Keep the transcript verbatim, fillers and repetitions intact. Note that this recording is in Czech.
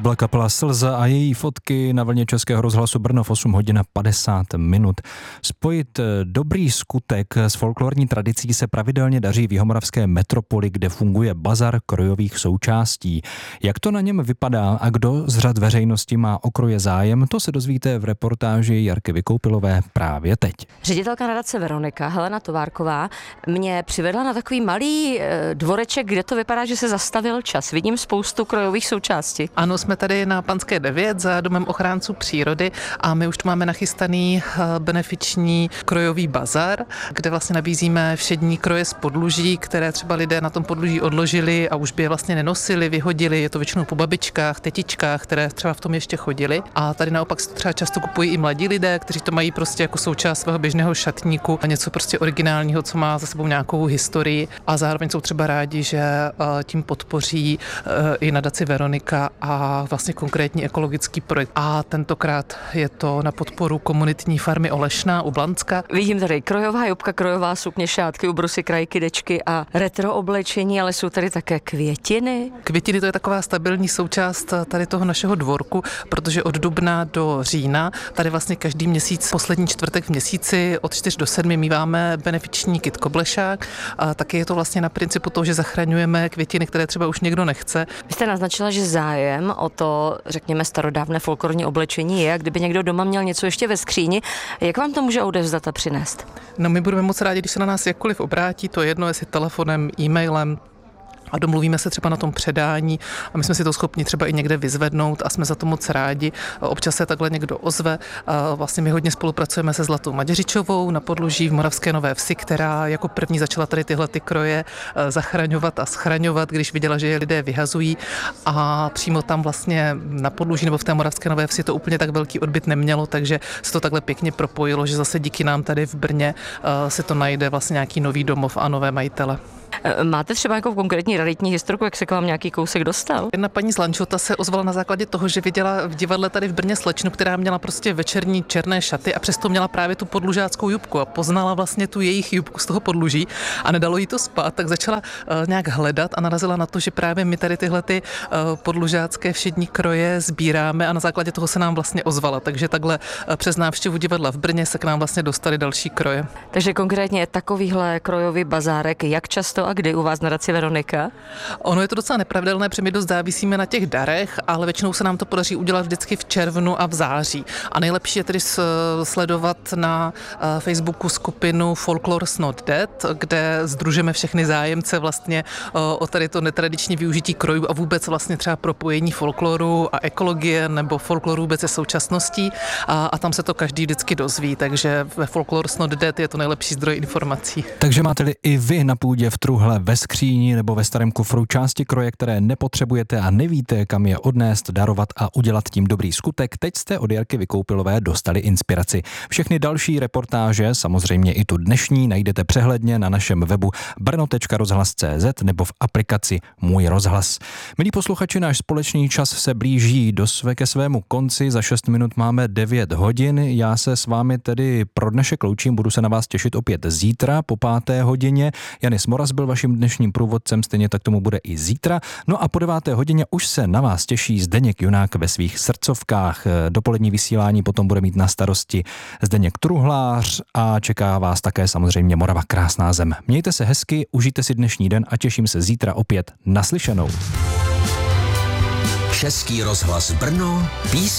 byla kapela Slza a její fotky na vlně Českého rozhlasu Brno v osm hodin a padesát minut. Spojit dobrý skutek s folklorní tradicí se pravidelně daří v jihomoravské metropoli, kde funguje bazar krojových součástí. Jak to na něm vypadá a kdo z řad veřejnosti má o kroje zájem, to se dozvíte v reportáži Jarky Vykoupilové právě teď. Ředitelka nadace Veronika, Helena Továrková, mě přivedla na takový malý dvoreček, kde to vypadá, že se zastavil čas. Vidím spoustu krojových součástí. Ano, jsme tady na Panské devět za Domem ochránců přírody a my už tu máme nachystaný benefiční krojový bazar, kde vlastně nabízíme všední kroje z podluží, které třeba lidé na tom podluží odložili a už by je vlastně nenosili, vyhodili. Je to většinou po babičkách, tetičkách, které třeba v tom ještě chodili. A tady naopak se to třeba často kupují i mladí lidé, kteří to mají prostě jako součást svého běžného šatníku a něco prostě originálního, co má za sebou nějakou historii a zároveň jsou třeba rádi, že tím podpoří i nadaci Veronika a vlastně konkrétní ekologický projekt. A tentokrát je to na podporu komunitní farmy Olešná u Blanska. Vidím tady krojová jubka, krojová sukně, šátky, ubrusy, krajky, dečky a retro oblečení, ale jsou tady také květiny. Květiny to je taková stabilní součást tady toho našeho dvorku, protože od dubna do října tady vlastně každý měsíc, poslední čtvrtek v měsíci od čtyř do sedmi míváme benefiční kit Koblešák. A taky je to vlastně na principu toho, že zachraňujeme květiny, které třeba už někdo nechce. Vy jste naznačila, že zájem o to, řekněme, starodávné folklorní oblečení je, a kdyby někdo doma měl něco ještě ve skříni, jak vám to může odevzdat a přinést? No, my budeme moc rádi, když se na nás jakkoliv obrátí, to jedno, jestli telefonem, e-mailem, a domluvíme se třeba na tom předání a my jsme si to schopni třeba i někde vyzvednout a jsme za to moc rádi. Občas se takhle někdo ozve. Vlastně my hodně spolupracujeme se Zlatou Maděřičovou na podluží v Moravské Nové Vsi, která jako první začala tady tyhle ty kroje zachraňovat a schraňovat, když viděla, že je lidé vyhazují, a přímo tam vlastně na podluží nebo v té Moravské Nové Vsi to úplně tak velký odbyt nemělo, takže se to takhle pěkně propojilo, že zase díky nám tady v Brně se to najde vlastně nějaký nový domov a nové majitele. Máte třeba jako konkrétní raritní historku, jak se k vám nějaký kousek dostal? Jedna paní z Lančota se ozvala na základě toho, že viděla v divadle tady v Brně slečnu, která měla prostě večerní černé šaty a přesto měla právě tu podlužáckou jubku a poznala vlastně tu jejich jubku z toho podluží a nedalo jí to spát, tak začala uh, nějak hledat a narazila na to, že právě my tady tyhle ty uh, podlužácké všední kroje sbíráme a na základě toho se nám vlastně ozvala, takže takhle uh, přes návštěvu divadla v Brně se k nám vlastně dostaly další kroje. Takže konkrétně takovýhle krojový bazárek, jak často a kdy u vás na nadaci Veronika? Ono je to docela nepravidelné, protože my dost závisíme na těch darech, ale většinou se nám to podaří udělat vždycky v červnu a v září. A nejlepší je tedy sledovat na Facebooku skupinu Folklor's Not Dead, kde sdružíme všechny zájemce vlastně o tady to netradiční využití krojů a vůbec vlastně třeba propojení folkloru a ekologie nebo folkloru vůbec se současností a, a tam se to každý vždycky dozví, takže ve Folklor's Not Dead je to nejlepší zdroj informací. Takže máte-li i vy na půdě v truhle, ve skříni nebo ve starém kufru části kroje, které nepotřebujete a nevíte, kam je odnést, darovat a udělat tím dobrý skutek, teď jste od Jarky Vykoupilové dostali inspiraci. Všechny další reportáže, samozřejmě i tu dnešní, najdete přehledně na našem webu brno tečka rozhlas tečka cé zet nebo v aplikaci Můj rozhlas. Milí posluchači, náš společný čas se blíží do své ke svému konci. Za šest minut máme devět hodin. Já se s vámi tedy pro dnešek loučím, budu se na vás těšit opět zítra po páté hodině. Janis Moraz byl vaším dnešním průvodcem, stejně tak tomu bude i zítra. No a po deváté hodině už se na vás těší Zdeněk Junák ve svých srdcovkách. Dopolední vysílání potom bude mít na starosti Zdeněk Truhlář a čeká vás také samozřejmě Morava krásná zem. Mějte se hezky, užijte si dnešní den a těším se zítra opět naslyšenou. Český rozhlas Brno, písně